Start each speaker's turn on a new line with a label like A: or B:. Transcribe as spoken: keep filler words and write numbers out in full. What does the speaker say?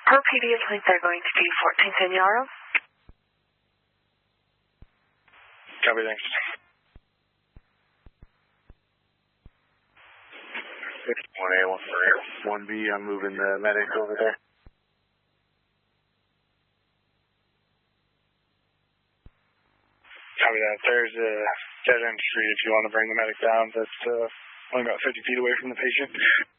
A: Per P D link, they're going to be fourteen ten Yarrow.
B: Copy, thanks. one A, one for air. one B, I'm moving the medic over there. Copy that. There's a dead end street if you want to bring the medic down. That's uh, only about fifty feet away from the patient.